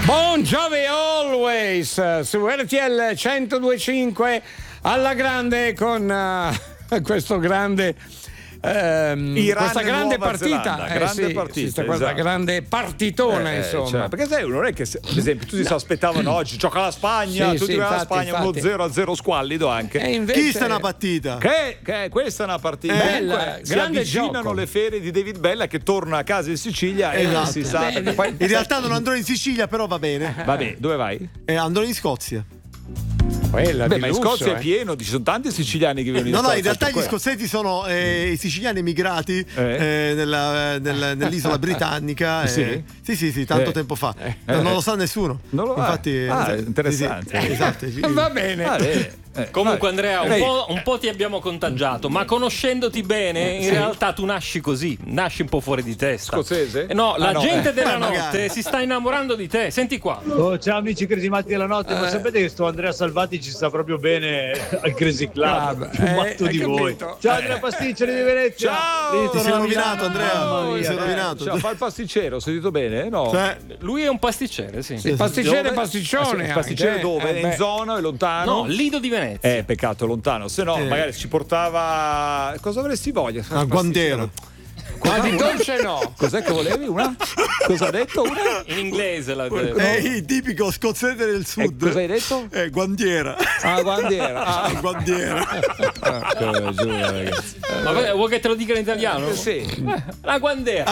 Bon Jovi Always su RTL 102.5 alla grande con questo grande questa grande partita, questa grande partitona insomma, cioè, perché sai, non è che per esempio tutti si aspettavano oggi gioca la Spagna, tutti la Spagna, uno 0-0 squallido anche, invece, chi sta una partita che questa è una partita bella, si avvicinano gioco. Le ferie di David Bella che torna a casa in Sicilia e si sa in realtà non andrò in Sicilia, però va bene, dove vai? Andrò in Scozia. Ma in Scozia è pieno, ci sono tanti siciliani che vivono in Scozia. No, in realtà gli scozzesi sono i siciliani emigrati nell'isola britannica. Sì, tanto tempo fa. Non lo sa nessuno. Infatti, interessante. Sì, esatto. Va bene. Comunque Andrea, un po' ti abbiamo contagiato, ma conoscendoti bene, in realtà tu nasci così, nasci un po' fuori di testa. Scozzese? No, la gente della notte si sta innamorando di te. Senti qua. Ciao amici cresimatti della notte, ma sapete che sto Andrea Salvati ci sta proprio bene al Crazy Club, più matto di voi. Ciao Andrea Pasticcioli di Venezia. Ciao, ti sei rovinato Andrea. Ti sei rovinato. Ciao, fa il pasticcero, ho sentito bene? No. Lui è un pasticcere, sì. Pasticcere, pasticcione. Pasticcere dove? In zona, è lontano? No, Lido di Venezia. Peccato, lontano, se no magari ci portava. Cosa avresti voglia? A Guandera. Di dolce no. Cos'è che volevi? Una? Cosa ha detto? Una? In inglese la il tipico scozzese del sud. Cosa hai detto? Guandiera. Guandiera. Guandiera. Giuro, ragazzi. Ma vuoi che te lo dica in italiano? Sì. La Guandera.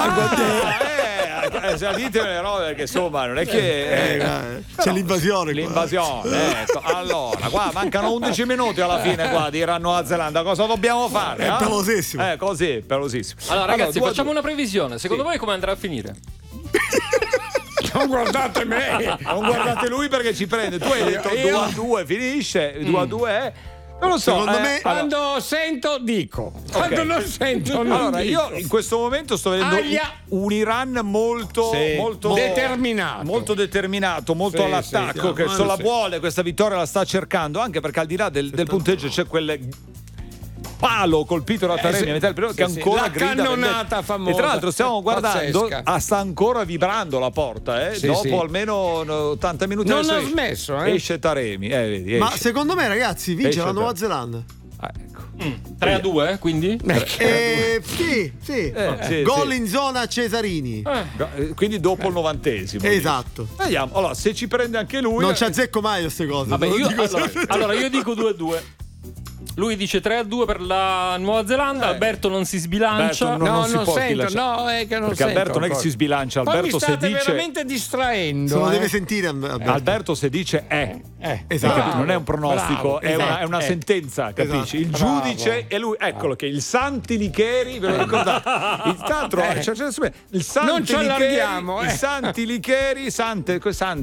Ditemi le robe perché insomma non è che c'è l'invasione. Ecco. Allora, qua mancano 11 minuti alla fine qua diranno Nuova Zelanda. Cosa dobbiamo fare? È pelosissimo. Così, pelosissimo. Allora ragazzi, facciamo una previsione. Secondo voi come andrà a finire? Non guardate me, non guardate lui perché ci prende. Tu hai detto 2-2 finisce, 2-2 non lo so, secondo me quando sento dico, quando non sento non allora dico. Io in questo momento sto vedendo un Iran molto determinato, molto all'attacco, che se la vuole questa vittoria, la sta cercando, anche perché al di là del punteggio c'è quel palo colpito da Taremi a metà del periodo che ancora la grida cannonata famosa. E tra l'altro stiamo guardando, sta ancora vibrando la porta, dopo almeno 80 minuti non ha smesso, esce Taremi, vedi, esce. Ma secondo me ragazzi vince la Nuova Zelanda. Ecco. 3-2 quindi? Sì. Gol in zona Cesarini. Quindi dopo il 90esimo. Esatto. Vediamo. Allora, se ci prende anche lui. Non ci azzecco mai queste cose. Vabbè, allora io dico 2-2. Lui dice 3-2 per la Nuova Zelanda. Alberto non si sbilancia. Alberto non si può sento. sbilanciare. È che non perché sento. Alberto non è che si sbilancia. Poi Alberto mi state se dice veramente distraendo. Se lo deve sentire Alberto se dice esatto. non è un pronostico, bravo, è una sentenza, capisci? Il Bravo. giudice è lui, eccolo che il Santi Licheri, ve lo ricordate? Il Santi Licheri, Santi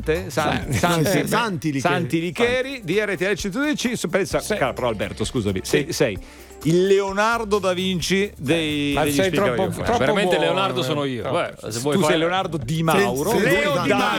Licheri di RTL 112. Pensa, però Alberto, scusami, sei il Leonardo da Vinci degli troppo veramente buono, Leonardo sono io. Se vuoi sei Leonardo Di Mauro. Leo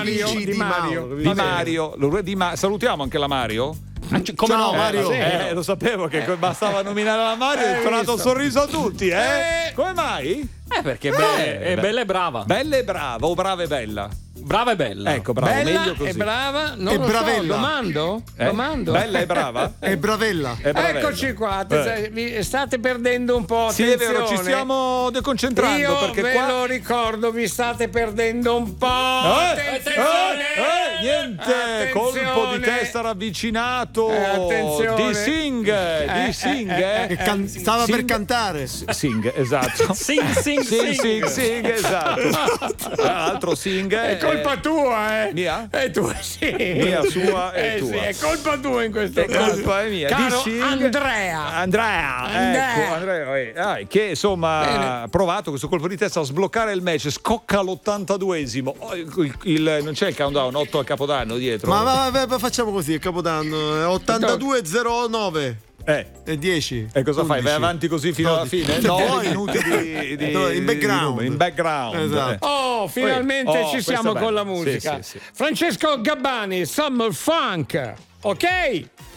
Di Mario. Salutiamo anche la Mario. Come no, Mario? Lo sapevo che bastava nominare la Mario e è tornato un sorriso a tutti, Come mai? Perché è bella e brava. Bella e brava o brava e bella? Brava e bella. Ecco, bravo, bella meglio così. e brava, non e lo bravella. so, domando? Bella e brava? È bravella. Eccoci qua, vi state perdendo un po', sì, è vero, ci stiamo deconcentrando. Io perché ve qua lo ricordo, vi state perdendo un po'. Attenzione! Niente, colpo di testa ravvicinato attenzione. di Singh. Stava per cantare. Singh, esatto. Singh, esatto. Tra l'altro Singh è colpa tua, Mia? È tua, sì. Mia, sua e tua. Sì, è colpa tua in questo caso. È colpa mia. Caro di Andrea, che insomma ha provato questo colpo di testa a sbloccare il match, scocca all'82esimo. Non c'è il countdown 8 al Capodanno dietro. Ma facciamo così, il Capodanno 8209 e 10. E cosa 11. fai? Vai avanti così fino alla fine? 9 minuti di in background. Esatto. Finalmente ci siamo con la musica. Sì. Francesco Gabbani, Summer Funk. Ok?